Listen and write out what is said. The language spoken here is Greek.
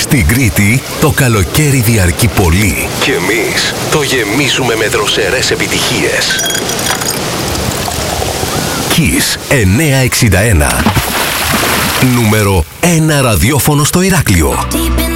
Στην Κρήτη το καλοκαίρι διαρκεί πολύ και εμείς το γεμίζουμε με δροσερές επιτυχίες. Kiss 961. Νούμερο 1 ραδιόφωνο στο Ηράκλειο.